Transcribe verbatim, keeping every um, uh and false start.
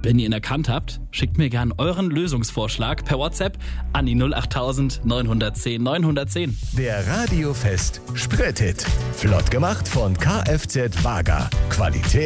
Wenn ihr ihn erkannt habt, schickt mir gern euren Lösungsvorschlag per WhatsApp an die null acht null null neun eins null neun eins null. Der Radiofest Spreethit. Flott gemacht von Kfz Wager. Qualität